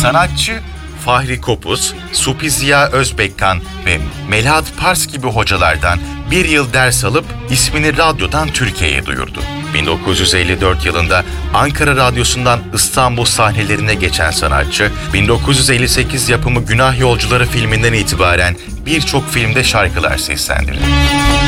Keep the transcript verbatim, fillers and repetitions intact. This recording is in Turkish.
Sanatçı Fahri Kopuz, Supi Ziya Özbekkan ve Melahat Pars gibi hocalardan bir yıl ders alıp ismini radyodan Türkiye'ye duyurdu. bin dokuz yüz elli dört yılında Ankara Radyosu'ndan İstanbul sahnelerine geçen sanatçı, bin dokuz yüz elli sekiz yapımı Günah Yolcuları filminden itibaren birçok filmde şarkılar seslendirdi.